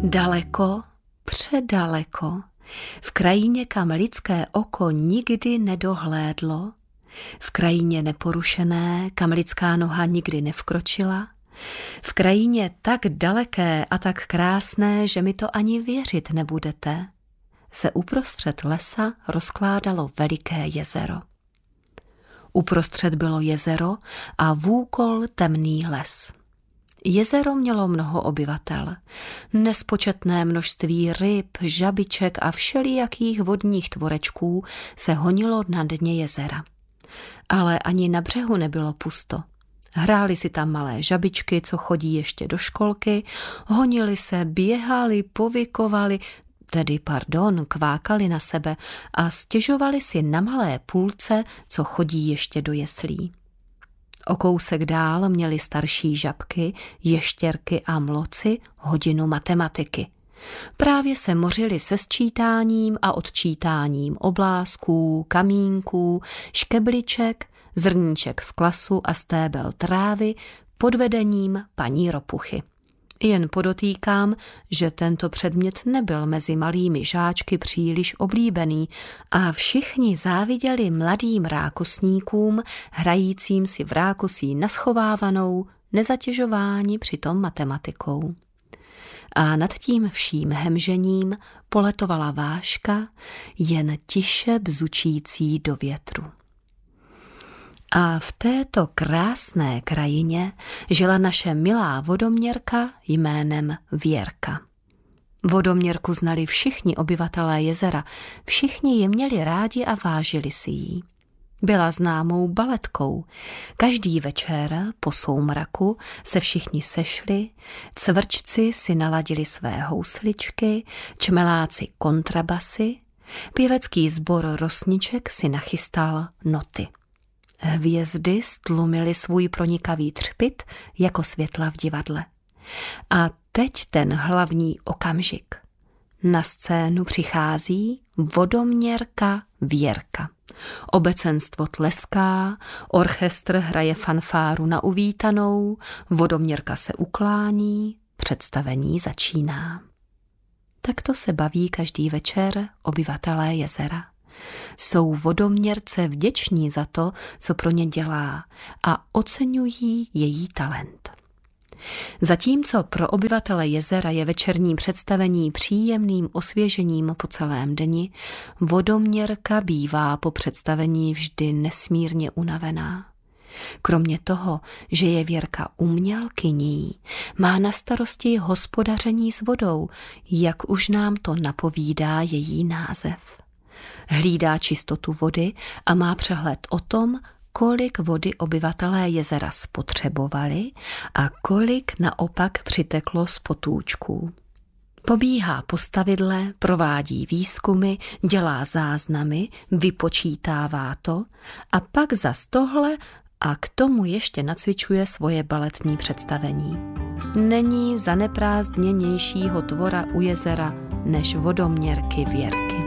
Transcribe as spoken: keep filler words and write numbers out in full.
Daleko, předaleko, v krajině, kam lidské oko nikdy nedohlédlo, v krajině neporušené, kam lidská noha nikdy nevkročila, v krajině tak daleké a tak krásné, že mi to ani věřit nebudete, se uprostřed lesa rozkládalo veliké jezero. Uprostřed bylo jezero a vůkol temný les. Jezero mělo mnoho obyvatel, nespočetné množství ryb, žabiček a všelijakých vodních tvorečků se honilo na dně jezera. Ale ani na břehu nebylo pusto. Hráli si tam malé žabičky, co chodí ještě do školky, honili se, běhali, povykovali, tedy pardon, kvákali na sebe a stěžovali si na malé půlce, co chodí ještě do jeslí. O kousek dál měli starší žabky, ještěrky a mloci hodinu matematiky. Právě se mořili se sčítáním a odčítáním oblázků, kamínků, škebliček, zrníček v klasu a stébel trávy pod vedením paní Ropuchy. Jen podotýkám, že tento předmět nebyl mezi malými žáčky příliš oblíbený a všichni záviděli mladým rákosníkům, hrajícím si v rákosí naschovávanou, nezatěžováni přitom matematikou. A nad tím vším hemžením poletovala váška, jen tiše bzučící do větru. A v této krásné krajině žila naše milá vodoměrka jménem Věrka. Vodoměrku znali všichni obyvatelé jezera, všichni ji měli rádi a vážili si jí. Byla známou baletkou. Každý večer po soumraku se všichni sešli, cvrčci si naladili své housličky, čmeláci kontrabasy, pěvecký sbor Rosniček si nachystal noty. Hvězdy stlumily svůj pronikavý třpyt jako světla v divadle. A teď ten hlavní okamžik. Na scénu přichází vodoměrka Věrka. Obecenstvo tleská, orchestr hraje fanfáru na uvítanou, vodoměrka se uklání, představení začíná. Takto se baví každý večer obyvatelé jezera. Jsou vodoměrce vděční za to, co pro ně dělá a oceňují její talent. Zatímco pro obyvatele jezera je večerní představení příjemným osvěžením po celém dni, vodoměrka bývá po představení vždy nesmírně unavená. Kromě toho, že je Věrka umělkyní, má na starosti hospodaření s vodou, jak už nám to napovídá její název. Hlídá čistotu vody a má přehled o tom, kolik vody obyvatelé jezera spotřebovali a kolik naopak přiteklo z potůčků. Pobíhá po stavidle, provádí výzkumy, dělá záznamy, vypočítává to a pak zas tohle a k tomu ještě nacvičuje svoje baletní představení. Není zaneprázdněnějšího tvora u jezera než vodoměrky Věrky.